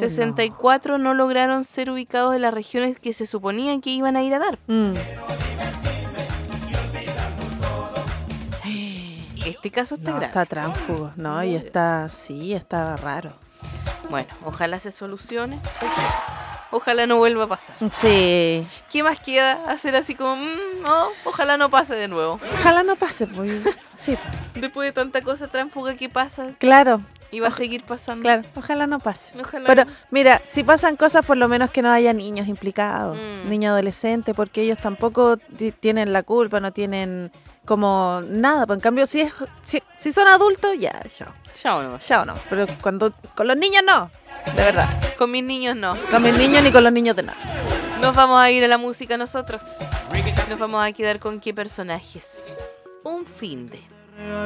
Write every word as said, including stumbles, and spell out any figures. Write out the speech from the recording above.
sesenta y cuatro no. no lograron ser ubicados en las regiones que se suponían que iban a ir a dar. Mm. Este caso está No, grave. está tránfugo, ¿no? Muy Y grave. está, sí, está raro. Bueno, ojalá se solucione. Ojalá no vuelva a pasar. Sí. ¿Qué más queda? Hacer así como, mmm, no, ojalá no pase de nuevo. Ojalá no pase, pues. Sí, Después de tanta cosa tránfuga que pasa, claro, y va a Oja- seguir pasando. claro. Ojalá no pase. Ojalá Pero no. mira, si pasan cosas, por lo menos que no haya niños implicados, Mm. niños adolescentes, porque ellos tampoco ti- tienen la culpa, no tienen como nada. Pues en cambio, si es si, si son adultos, ya, chao. Chao nomás. Chao no. Pero cuando con los niños no, de verdad. Con mis niños no. Con mis niños ni con los niños de nada. Nos vamos a ir a la música nosotros. Nos vamos a quedar con qué personajes. Un finde.